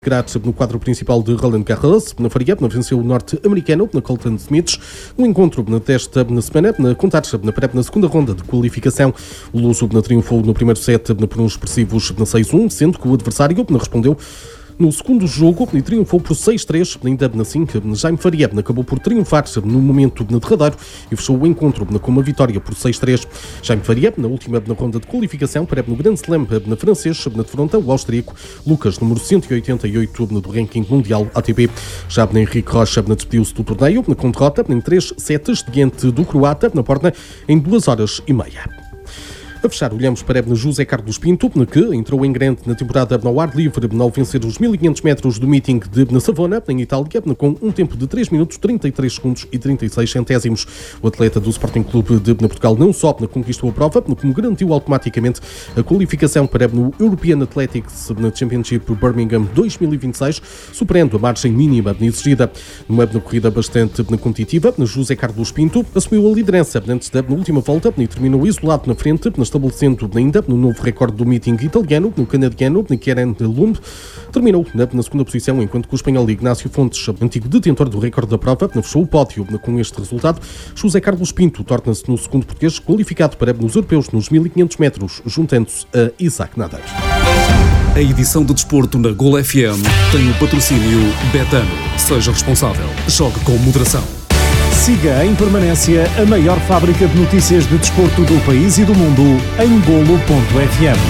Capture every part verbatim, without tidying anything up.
Grátis no quadro principal de Roland Garros, na Faria, venceu o norte-americano na Colton Smith, um encontro na desta na semana, na contar na pré na segunda ronda de qualificação. O luso triunfou no primeiro set por uns expressivos seis a um, sendo que o adversário respondeu no segundo jogo e triunfou por seis a três, ainda assim, Jaime Faria acabou por triunfar no momento derradeiro e fechou o encontro com uma vitória por seis a três. Jaime Faria, na última na ronda de qualificação, para no Grand Slam na francês, na defronta o austríaco Lucas, número cento e oitenta e oito do ranking mundial A T P. Já Henrique Rocha despediu-se do torneio com derrota em três sets diante do croata na porta em duas horas e meia. A fechar, olhamos para José Carlos Pinto, que entrou em grande na temporada ao ar livre ao vencer os mil e quinhentos metros do meeting de Savona, em Itália, com um tempo de três minutos, trinta e três segundos e trinta e seis centésimos. O atleta do Sporting Clube de Portugal não só conquistou a prova, como garantiu automaticamente a qualificação para o European Athletics Championship Birmingham dois mil e vinte e seis, superando a margem mínima exigida. Numa corrida bastante competitiva, José Carlos Pinto assumiu a liderança antes da última volta e terminou isolado na frente, estabelecendo ainda no novo recorde do meeting italiano, no canadiano, Keren Lumb, terminou na, na segunda posição, enquanto que o espanhol Ignacio Fontes, antigo detentor do recorde da prova, fechou o pódio. Com este resultado, José Carlos Pinto torna-se no segundo português qualificado para os europeus nos mil e quinhentos metros, juntando-se a Isaac Nadal. A edição de desporto na Gol F M tem o patrocínio Betano. Seja responsável. Jogue com moderação. Siga em permanência a maior fábrica de notícias de desporto do país e do mundo em golo ponto f m.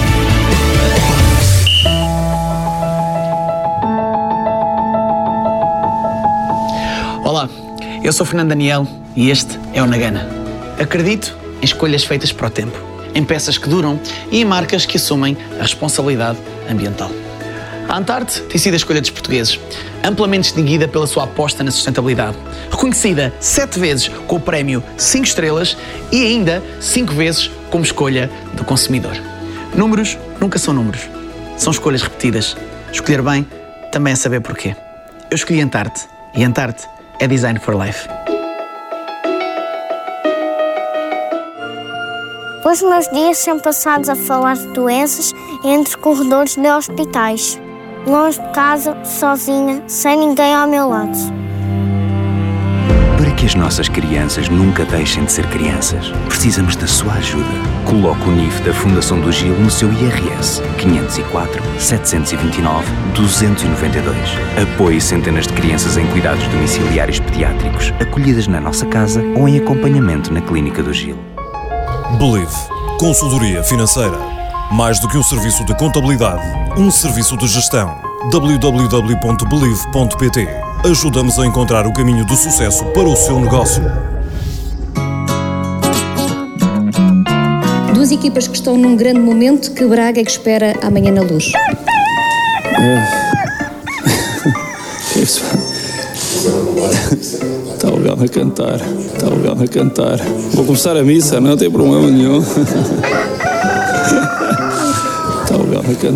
Olá, eu sou Fernando Daniel e este é o Nagana. Acredito em escolhas feitas para o tempo, em peças que duram e em marcas que assumem a responsabilidade ambiental. A Antarte tem sido a escolha dos portugueses, amplamente distinguida pela sua aposta na sustentabilidade, reconhecida sete vezes com o prémio cinco estrelas e ainda cinco vezes como escolha do consumidor. Números nunca são números, são escolhas repetidas. Escolher bem também é saber porquê. Eu escolhi Antarte e Antarte é Design for Life. Os meus dias são passados a falar de doenças entre corredores de hospitais. Longe de casa, sozinha, sem ninguém ao meu lado. Para que as nossas crianças nunca deixem de ser crianças, precisamos da sua ajuda. Coloque o N I F da Fundação do Gil no seu I R S quinhentos e quatro, setecentos e vinte e nove, duzentos e noventa e dois. Apoie centenas de crianças em cuidados domiciliários pediátricos, acolhidas na nossa casa ou em acompanhamento na Clínica do Gil. Believe. Consultoria financeira. Mais do que um serviço de contabilidade, um serviço de gestão. w w w ponto believe ponto p t. Ajuda-nos a encontrar o caminho do sucesso para o seu negócio. Duas equipas que estão num grande momento que Braga é que espera amanhã na Luz. Está o galo a cantar, está o galo a cantar. Vou começar a missa, não tem problema nenhum. Está o galo a cantar.